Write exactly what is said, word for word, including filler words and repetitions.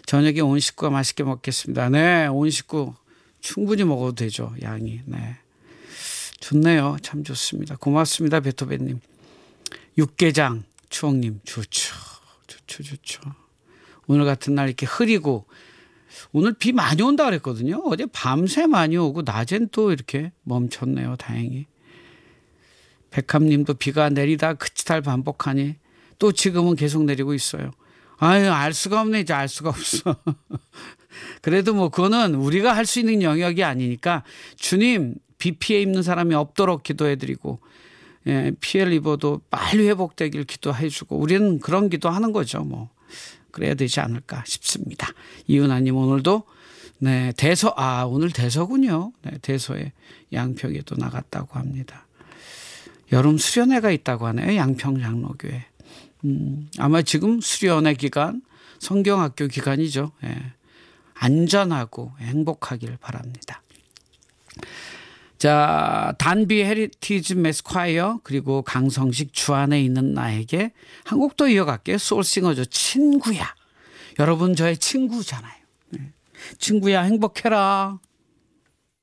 저녁에 온 식구가 맛있게 먹겠습니다. 네, 온 식구 충분히 먹어도 되죠. 양이. 네. 좋네요. 참 좋습니다. 고맙습니다. 베토벤님. 육개장 추억님. 좋죠. 좋죠. 좋죠. 오늘 같은 날 이렇게 흐리고 오늘 비 많이 온다 그랬거든요. 어제 밤새 많이 오고 낮엔 또 이렇게 멈췄네요. 다행히. 백합님도 비가 내리다 그치달 반복하니 또 지금은 계속 내리고 있어요. 아유, 알 수가 없네. 이제 알 수가 없어. 그래도 뭐 그거는 우리가 할 수 있는 영역이 아니니까 주님 비 피해 입는 사람이 없도록 기도해드리고, 예, 피해를 입어도 빨리 회복되길 기도해주고 우리는 그런 기도하는 거죠. 뭐 그래야 되지 않을까 싶습니다. 이은하님 오늘도 네 대서 아 오늘 대서군요. 네, 대서에 양평에도 나갔다고 합니다. 여름 수련회가 있다고 하네요. 양평 장로교회. 음, 아마 지금 수련회 기간, 성경학교 기간이죠. 예. 안전하고 행복하길 바랍니다. 자, 단비 헤리티지 메스콰이어 그리고 강성식 주안에 있는 나에게 한 곡 더 이어갈게요. 소울싱어죠. 친구야. 여러분 저의 친구잖아요. 예. 친구야 행복해라.